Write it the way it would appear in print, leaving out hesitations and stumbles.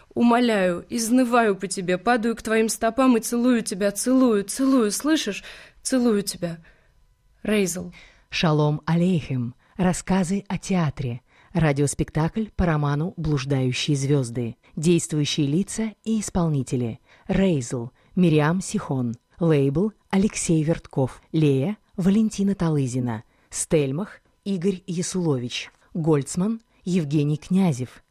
Умоляю, изнываю по тебе, падаю к твоим стопам и целую тебя, целую, целую, слышишь? Целую тебя. Рейзел. Шалом алейхим. Рассказы о театре. Радиоспектакль по роману «Блуждающие звезды». Действующие лица и исполнители. Рейзел. Мириам Сихон. Лейбл. Алексей Вертков. Лея. Валентина Талызина. Стельмах. Игорь Ясулович. Гольцман. Евгений Князев.